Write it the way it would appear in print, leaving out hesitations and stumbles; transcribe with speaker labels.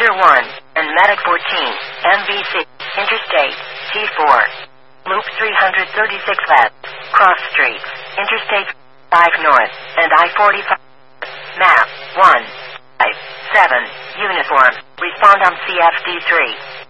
Speaker 1: Header 1, and Medic 14, MVC, Interstate, T4. Loop 336 West, Cross Streets, Interstate 5 North, and I-45. Map 1, 5, 7, Uniform, respond on CFD 3.